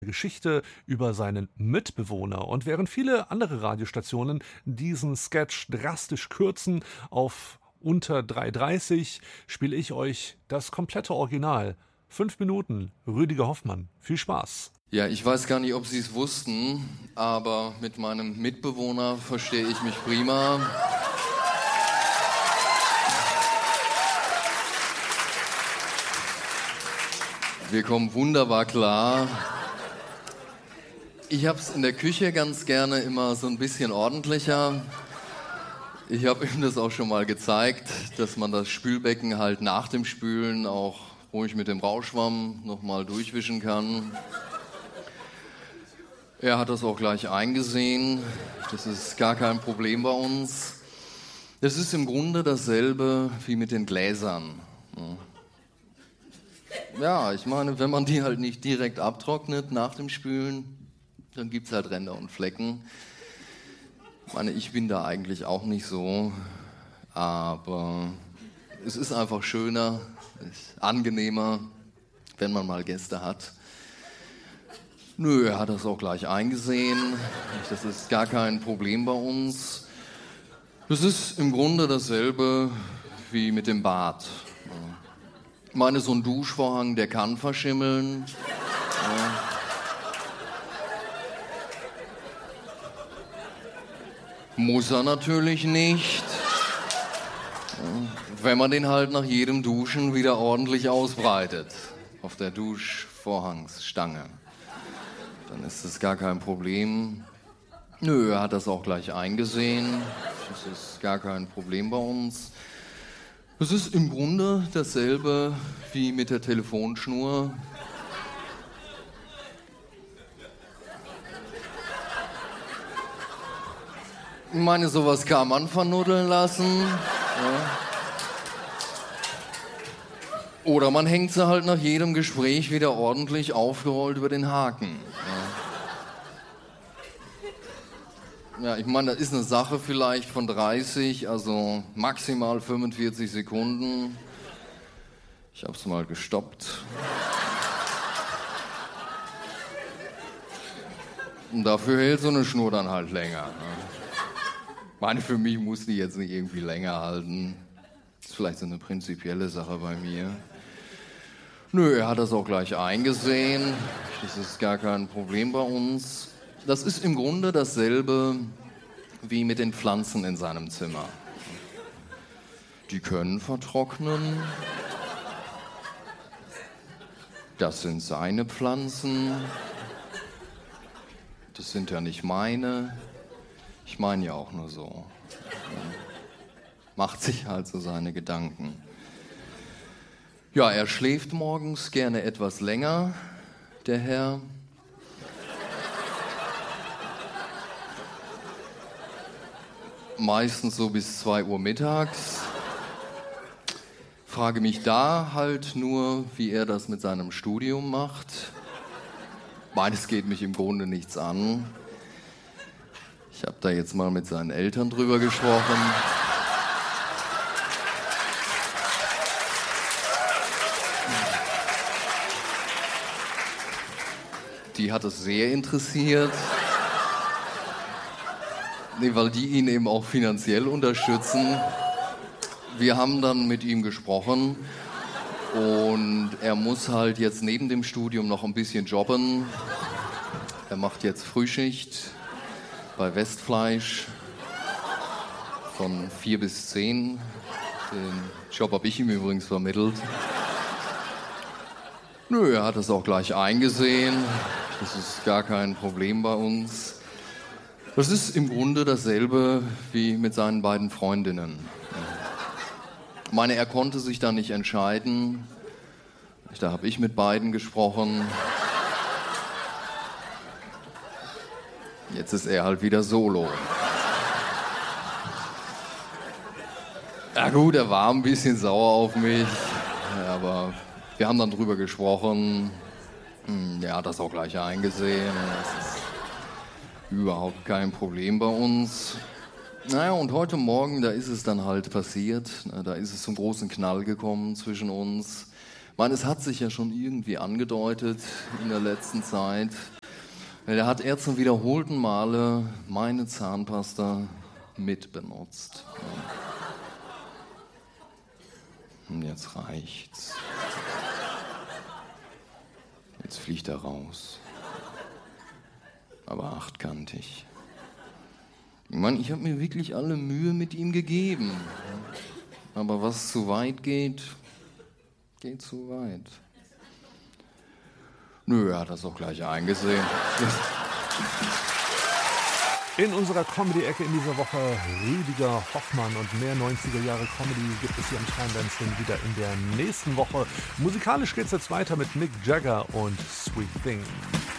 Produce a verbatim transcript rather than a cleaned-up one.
Geschichte über seinen Mitbewohner. Und während viele andere Radiostationen diesen Sketch drastisch kürzen auf unter drei dreißig, spiele ich euch das komplette Original. Fünf Minuten, Rüdiger Hoffmann. Viel Spaß. Ja, ich weiß gar nicht, ob Sie es wussten, aber mit meinem Mitbewohner verstehe ich mich prima. Wir kommen wunderbar klar. Ich habe es in der Küche ganz gerne immer so ein bisschen ordentlicher. Ich habe ihm das auch schon mal gezeigt, dass man das Spülbecken halt nach dem Spülen auch ruhig mit dem Rauschwamm nochmal durchwischen kann. Er hat das auch gleich eingesehen. Das ist gar kein Problem bei uns. Es ist im Grunde dasselbe wie mit den Gläsern. Ja, ich meine, wenn man die halt nicht direkt abtrocknet nach dem Spülen, dann gibt es halt Ränder und Flecken. Ich meine, ich bin da eigentlich auch nicht so, aber es ist einfach schöner, ist angenehmer, wenn man mal Gäste hat. Nö, er hat das auch gleich eingesehen. Das ist gar kein Problem bei uns. Es ist im Grunde dasselbe wie mit dem Bad. Ich meine, so ein Duschvorhang, der kann verschimmeln. Ja. Muss er natürlich nicht. Ja. Wenn man den halt nach jedem Duschen wieder ordentlich ausbreitet. Auf der Duschvorhangsstange. Dann ist das gar kein Problem. Nö, er hat das auch gleich eingesehen. Das ist gar kein Problem bei uns. Es ist im Grunde dasselbe wie mit der Telefonschnur. Ich meine, sowas kann man vernuddeln lassen. Ja. Oder man hängt sie halt nach jedem Gespräch wieder ordentlich aufgerollt über den Haken. Ja, ja, ich meine, das ist eine Sache vielleicht von dreißig, also maximal fünfundvierzig Sekunden. Ich hab's mal gestoppt. Und dafür hält so eine Schnur dann halt länger. Ne? Ich meine, für mich muss die jetzt nicht irgendwie länger halten. Das ist vielleicht so eine prinzipielle Sache bei mir. Nö, er hat das auch gleich eingesehen. Das ist gar kein Problem bei uns. Das ist im Grunde dasselbe wie mit den Pflanzen in seinem Zimmer. Die können vertrocknen. Das sind seine Pflanzen. Das sind ja nicht meine. Ich meine ja auch nur so. Macht sich halt so seine Gedanken. Ja, er schläft morgens gerne etwas länger, der Herr. Meistens so bis zwei Uhr mittags. Frage mich da halt nur, wie er das mit seinem Studium macht. Beides geht mich im Grunde nichts an. Ich habe da jetzt mal mit seinen Eltern drüber gesprochen. Die hat es sehr interessiert. Nee, weil die ihn eben auch finanziell unterstützen. Wir haben dann mit ihm gesprochen und er muss halt jetzt neben dem Studium noch ein bisschen jobben. Er macht jetzt Frühschicht bei Westfleisch von vier bis zehn. Den Job habe ich ihm übrigens vermittelt. Nö, er hat es auch gleich eingesehen. Das ist gar kein Problem bei uns. Das ist im Grunde dasselbe wie mit seinen beiden Freundinnen. Ich meine, er konnte sich da nicht entscheiden. Da habe ich mit beiden gesprochen. Jetzt ist er halt wieder solo. Ja gut, er war ein bisschen sauer auf mich, aber wir haben dann drüber gesprochen. Er hat das auch gleich eingesehen. Das ist überhaupt kein Problem bei uns. Naja, und heute Morgen, da ist es dann halt passiert. Da ist es zum großen Knall gekommen zwischen uns. Ich meine, es hat sich ja schon irgendwie angedeutet in der letzten Zeit. Der hat er zum wiederholten Male meine Zahnpasta mitbenutzt. Und jetzt reicht's. Jetzt fliegt er raus. Aber achtkantig. Ich meine, ich habe mir wirklich alle Mühe mit ihm gegeben. Aber was zu weit geht, geht zu weit. Nö, er hat das auch gleich eingesehen. In unserer Comedy-Ecke in dieser Woche Rüdiger Hoffmann und mehr neunziger Jahre Comedy gibt es hier im Scheinwerfernsehen wieder in der nächsten Woche. Musikalisch geht es jetzt weiter mit Mick Jagger und Sweet Thing.